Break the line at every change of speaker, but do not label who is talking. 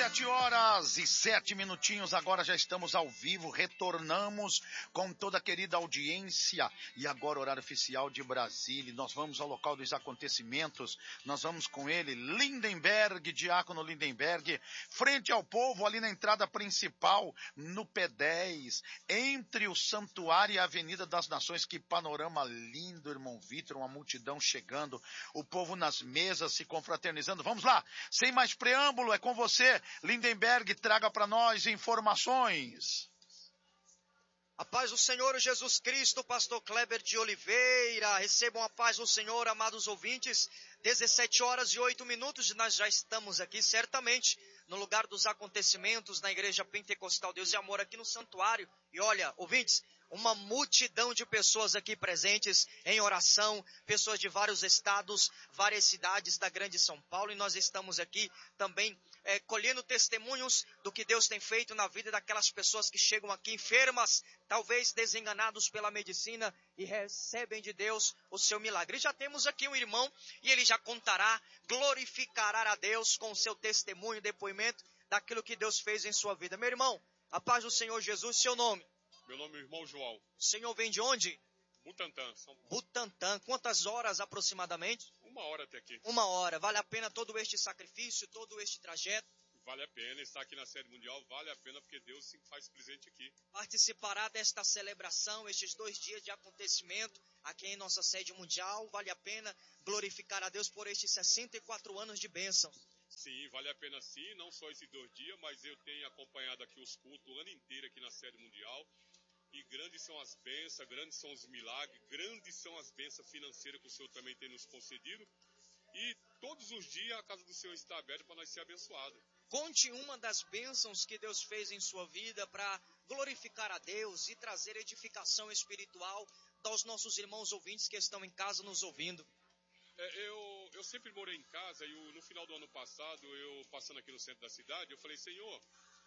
7h07, agora já estamos ao vivo, retornamos com toda a querida audiência, e agora horário oficial de Brasília, nós vamos ao local dos acontecimentos, nós vamos com ele, Lindenberg, Diácono Lindenberg, frente ao povo, ali na entrada principal, no P10, entre o Santuário e a Avenida das Nações. Que panorama lindo, irmão Vitor, uma multidão chegando, o povo nas mesas se confraternizando. Vamos lá, sem mais preâmbulo, é com você, Lindenberg, traga para nós informações.
A paz do Senhor Jesus Cristo, pastor Kleber de Oliveira, recebam a paz do Senhor, amados ouvintes. 17h08, nós já estamos aqui, certamente, no lugar dos acontecimentos, na Igreja Pentecostal Deus e Amor, aqui no santuário. E olha, ouvintes, uma multidão de pessoas aqui presentes em oração, pessoas de vários estados, várias cidades da grande São Paulo, e nós estamos aqui também colhendo testemunhos do que Deus tem feito na vida daquelas pessoas que chegam aqui enfermas, talvez desenganados pela medicina, e recebem de Deus o seu milagre. E já temos aqui um irmão, e ele já contará, glorificará a Deus com o seu testemunho, depoimento daquilo que Deus fez em sua vida. Meu irmão, a paz do Senhor Jesus, seu nome?
Meu nome é irmão João.
O senhor vem de onde?
Butantã, São Paulo.
Butantã. Quantas horas aproximadamente?
1 hora até aqui.
1 hora. Vale a pena todo este sacrifício, todo este trajeto?
Vale a pena estar aqui na sede mundial, vale a pena porque Deus se faz presente aqui.
Participará desta celebração, estes 2 dias de acontecimento aqui em nossa sede mundial. Vale a pena glorificar a Deus por estes 64 anos de bênção.
Sim, vale a pena sim, não só esses 2 dias, mas eu tenho acompanhado aqui os cultos o ano inteiro aqui na sede mundial. E grandes são as bênçãos, grandes são os milagres, grandes são as bênçãos financeiras que o Senhor também tem nos concedido. E todos os dias a casa do Senhor está aberta para nós ser abençoados.
Conte uma das bênçãos que Deus fez em sua vida para glorificar a Deus e trazer edificação espiritual aos nossos irmãos ouvintes que estão em casa nos ouvindo.
Eu sempre morei em casa e no final do ano passado, eu passando aqui no centro da cidade, eu falei, Senhor,